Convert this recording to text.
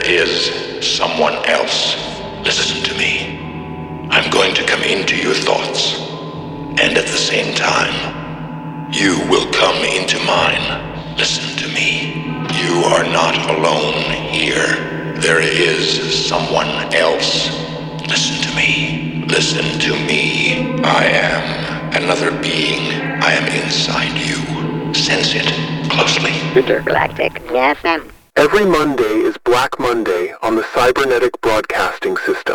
is someone else. Listen to me. I'm going to come into your thoughts, and at the same time, you will come into mine. Listen to me. You are not alone here. There is someone else. Listen to me. Listen to me. I am another being. I am inside you. Sense it closely. Intergalactic FM. Every Monday is Black Monday on the Cybernetic Broadcasting System.